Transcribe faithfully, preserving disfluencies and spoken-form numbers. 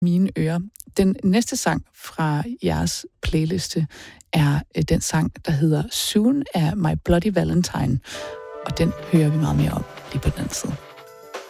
mine ører. Den næste sang fra jeres playliste er den sang, der hedder Soon af My Bloody Valentine, og den hører vi meget mere om lige på den anden side.